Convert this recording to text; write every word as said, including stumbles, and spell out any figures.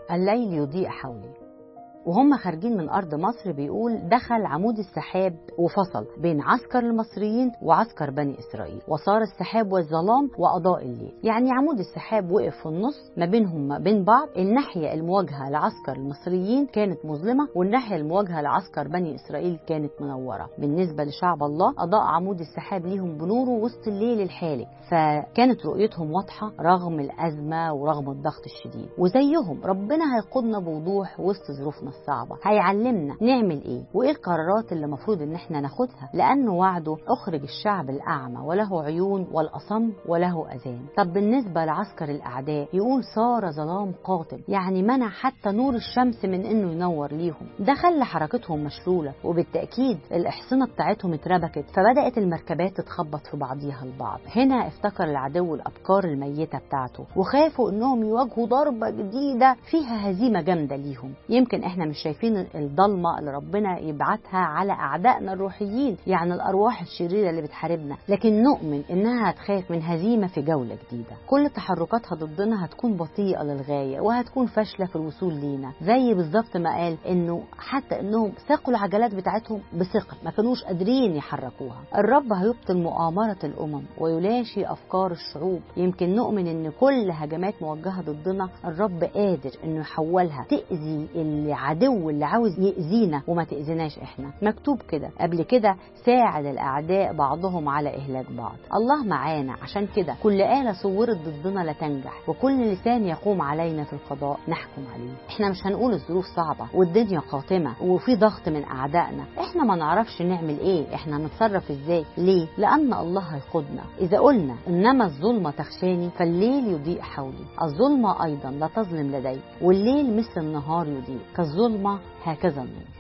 الليل يضيء حولي. وهم خارجين من أرض مصر بيقول دخل عمود السحاب وفصل بين عسكر المصريين وعسكر بني إسرائيل، وصار السحاب والظلام وأضاء الليل. يعني عمود السحاب وقف في النص ما بينهم ما بين بعض. الناحية المواجهة لعسكر المصريين كانت مظلمة، والناحية المواجهة لعسكر بني إسرائيل كانت منورة. بالنسبة لشعب الله أضاء عمود السحاب ليهم بنوره وسط الليل الحالي، فكانت رؤيتهم واضحة رغم الأزمة ورغم الضغط الشديد. وزيهم ربنا هيقودنا بوضوح وسط ظروفنا الصعبة، هيعلمنا نعمل ايه وايه القرارات اللي المفروض ان احنا ناخدها، لانه وعده اخرج الشعب الاعمى وله عيون والاصم وله اذان. طب بالنسبة لعسكر الاعداء يقول صار ظلام قاتل، يعني منع حتى نور الشمس من انه ينور ليهم. ده خلى حركتهم مشلولة، وبالتأكيد الاحصنة بتاعتهم اتربكت، فبدأت المركبات تتخبط في بعضيها البعض. هنا افتكر العدو الابكار الميتة بتاعته، وخافوا انهم يواجهوا ضربة جديدة فيها هزيمة جامدة ليهم. يمكن احنا مش شايفين الضلمة اللي ربنا يبعتها على أعدائنا الروحيين، يعني الأرواح الشريرة اللي بتحاربنا، لكن نؤمن إنها هتخاف من هزيمة في جولة جديدة. كل تحركاتها ضدنا هتكون بطيئة للغاية وهتكون فاشلة في الوصول لينا، زي بالظبط ما قال إنه حتى إنهم ساقوا العجلات بتاعتهم بثقة ما كانوش قادرين يحركوها. الرب هيبطل مؤامرة الأمم ويلاشي أفكار الشعوب. يمكن نؤمن إن كل هجمات موجهة ضدنا الرب قادر إنه يحولها تأذي اللي عدو اللي عاوز يأذينا وما تأذيناش احنا. مكتوب كده قبل كده ساعد الأعداء بعضهم على إهلاك بعض. الله معانا، عشان كده كل آلة صورت ضدنا لا تنجح، وكل لسان يقوم علينا في القضاء نحكم عليه. احنا مش هنقول الظروف صعبة والدنيا قاتمة وفي ضغط من أعدائنا، احنا ما نعرفش نعمل ايه، احنا هنتصرف ازاي. ليه؟ لأن الله هيقودنا. إذا قلنا إنما الظلمة تخشاني فالليل يضيء حولي، الظلمة أيضا لا تظلم لدي، والليل مثل النهار يضيء، كالظلمة هكذا النور.